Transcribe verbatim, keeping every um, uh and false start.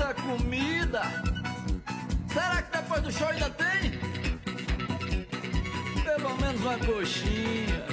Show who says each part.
Speaker 1: tanta comida. Será que depois do show ainda tem? Pelo menos uma coxinha.